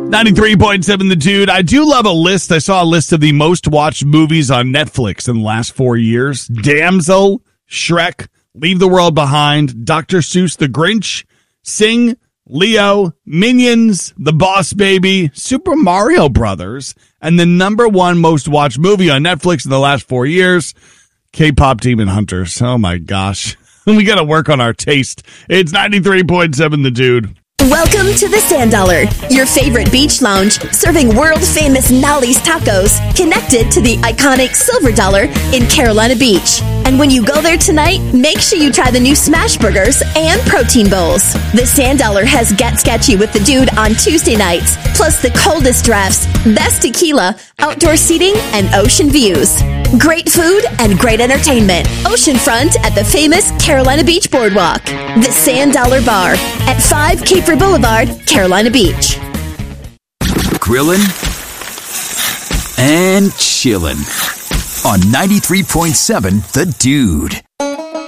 93.7 The Dude. I do love a list. I saw a list of the most watched movies on Netflix in the last 4 years. Damsel, Shrek, Leave the World Behind, Dr. Seuss the Grinch, Sing, Leo, Minions, The Boss Baby, Super Mario Brothers, and the number one most watched movie on Netflix in the last 4 years, K-Pop Demon Hunters. Oh my gosh. We got to work on our taste. It's 93.7 The Dude. Welcome to the Sand Dollar, your favorite beach lounge, serving world-famous Nolly's tacos, connected to the iconic Silver Dollar in Carolina Beach. And when you go there tonight, make sure you try the new Smash Burgers and Protein Bowls. The Sand Dollar has Get Sketchy with the Dude on Tuesday nights, plus the coldest drafts, best tequila, outdoor seating, and ocean views. Great food and great entertainment. Oceanfront at the famous Carolina Beach Boardwalk. The Sand Dollar Bar at 5 Caper Boulevard, Carolina Beach. Grillin' and chillin' on 93.7 The Dude.